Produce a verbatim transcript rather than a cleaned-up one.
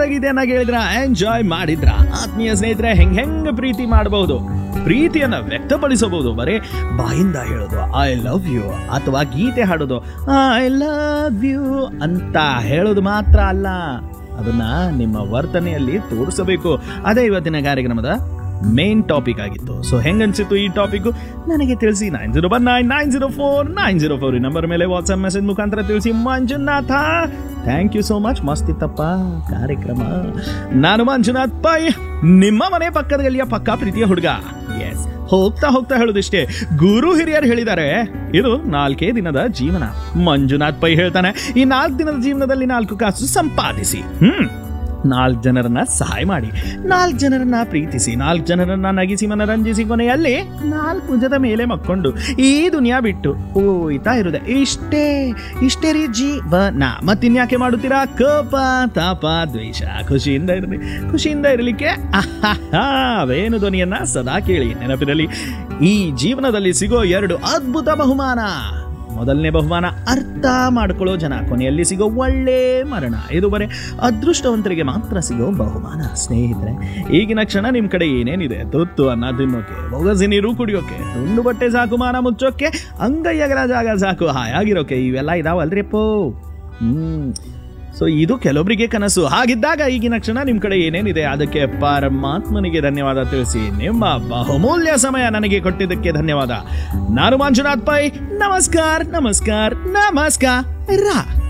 ಗೀತೆಯನ್ನ ಕೇಳಿದ್ರ, ಎಂಜಾಯ್ ಮಾಡಿದ್ರ? ಆತ್ಮೀಯ ಸ್ನೇಹಿತರೆ, ಹೆಂಗ್ ಹೆಂಗ್ ಪ್ರೀತಿ ಮಾಡಬಹುದು, ಪ್ರೀತಿಯನ್ನ ವ್ಯಕ್ತಪಡಿಸಬಹುದು ಬರೀ ಬಾಯಿಂದ ಹೇಳೋದು ಐ ಲವ್ ಯು ಅಥವಾ ಗೀತೆ ಹಾಡೋದು ಐ ಲವ್ ಯು ಅಂತ ಹೇಳೋದು ಮಾತ್ರ ಅಲ್ಲ, ಅದನ್ನ ನಿಮ್ಮ ವರ್ತನೆಯಲ್ಲಿ ತೋರಿಸಬೇಕು. ಅದೇ ಇವತ್ತಿನ ಕಾರ್ಯಕ್ರಮದ ಮೇನ್ ಟಾಪಿಕ್ ಆಗಿತ್ತು. ಸೊ ಹೆಂಗನ್ಸಿತ್ತು ಈ ಟಾಪಿಕ್ ನನಗೆ ತಿಳಿಸಿ. Nine zero one nine nine zero four nine zero four ಈ ನಂಬರ್ ಮೇಲೆ ವಾಟ್ಸ್ಆಪ್ ಮೆಸೇಜ್ ಮುಖಾಂತರ ತಿಳಿಸಿ. Manjunatha, thank you so much, ಮಸ್ತ್ ಇತ್ತಪ್ಪ ಕಾರ್ಯಕ್ರಮ. ನಾನು ಮಂಜುನಾಥ್ ಪೈ, ನಿಮ್ಮ ಮನೆ ಪಕ್ಕದ ಗಲಿಯ ಪಕ್ಕ ಪ್ರೀತಿಯ ಹುಡುಗ. ಎಸ್, ಹೋಗ್ತಾ ಹೋಗ್ತಾ ಹೇಳುದಿಷ್ಟೇ, ಗುರು ಹಿರಿಯರು ಹೇಳಿದ್ದಾರೆ ಇದು ನಾಲ್ಕೇ ದಿನದ ಜೀವನ. ಮಂಜುನಾಥ್ ಪೈ ಹೇಳ್ತಾನೆ, ಈ ನಾಲ್ಕು ದಿನದ ಜೀವನದಲ್ಲಿ ನಾಲ್ಕು ಕಾಸು ಸಂಪಾದಿಸಿ, ಹ್ಮ್ ನಾಲ್ಕು ಜನರನ್ನ ಸಹಾಯ ಮಾಡಿ, ನಾಲ್ಕು ಜನರನ್ನ ಪ್ರೀತಿಸಿ, ನಾಲ್ಕು ಜನರನ್ನ ನಗಿಸಿ ಮನರಂಜಿಸಿ, ಕೊನೆಯಲ್ಲಿ ನಾಲ್ಕು ಭುಜದ ಮೇಲೆ ಮಕ್ಕೊಂಡು ಈ ದುನಿಯಾ ಬಿಟ್ಟು ಹೋಯ್ತಾ ಇರುದೆ. ಇಷ್ಟೇ ಇಷ್ಟೇ ರೀ ಜೀವನ. ಮತ್ತಿನ್ಯಾಕೆ ಮಾಡುತ್ತೀರಾ ಕೋಪ ತಾಪ ದ್ವೇಷ? ಖುಷಿಯಿಂದ ಇರಲಿ, ಖುಷಿಯಿಂದ ಇರಲಿಕ್ಕೆ ಅವೇನು ಧ್ವನಿಯನ್ನ ಸದಾ ಕೇಳಿ. ನೆನಪಿರಲಿ, ಈ ಜೀವನದಲ್ಲಿ ಸಿಗೋ ಎರಡು ಅದ್ಭುತ ಬಹುಮಾನ. ಮೊದಲನೇ ಬಹುಮಾನ ಅರ್ಥ ಮಾಡ್ಕೊಳ್ಳೋ ಜನ, ಕೊನೆಯಲ್ಲಿ ಸಿಗೋ ಒಳ್ಳೆ ಮರಣ. ಇದು ಬರೀ ಅದೃಷ್ಟವಂತರಿಗೆ ಮಾತ್ರ ಸಿಗೋ ಬಹುಮಾನ. ಸ್ನೇಹಿತರೆ, ಈಗಿನ ಕ್ಷಣ ನಿಮ್ ಕಡೆ ಏನೇನಿದೆ? ತುತ್ತು ಅನ್ನ ತಿನ್ನೋಕೆ, ಬೊಗಸಿ ನೀರು ಕುಡಿಯೋಕೆ, ತುಂಡು ಬಟ್ಟೆ ಸಾಕು, ಮಾನ ಮುಚ್ಚೋಕೆ, ಅಂಗೈಯಗಲ ಜಾಗ ಸಾಕು, ಹಾಯಾಗಿರೋಕೆ, ಇವೆಲ್ಲ ಇದಾವಲ್ರಿಪ್ಪೋ. ಹ್ಮ್ ಸೊ ಇದು ಕೆಲವೊಬ್ಬರಿಗೆ ಕನಸು. ಹಾಗಿದ್ದಾಗ ಈಗಿನ ಕ್ಷಣ ನಿಮ್ ಕಡೆ ಏನೇನಿದೆ ಅದಕ್ಕೆ ಪರಮಾತ್ಮನಿಗೆ ಧನ್ಯವಾದ ತಿಳಿಸಿ. ನಿಮ್ಮ ಬಹುಮೂಲ್ಯ ಸಮಯ ನನಗೆ ಕೊಟ್ಟಿದ್ದಕ್ಕೆ ಧನ್ಯವಾದ. ನಾನು ಮಂಜುನಾಥ್ ಪೈ. ನಮಸ್ಕಾರ ನಮಸ್ಕಾರ ನಮಸ್ಕಾರ.